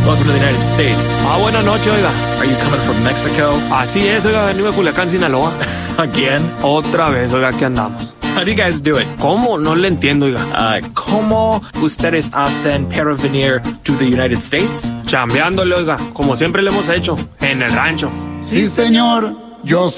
Welcome to the United States. Buenas noches, oiga. Are you coming from Mexico? Así es, oiga, venimos de Culiacán, Sinaloa. Again? Otra vez, oiga, aquí andamos. How do you guys do it? ¿Cómo? No le entiendo, oiga. ¿Cómo ustedes hacen para venir to the United States? Chambeándole, oiga, como siempre le hemos hecho, en el rancho. Sí, señor, yo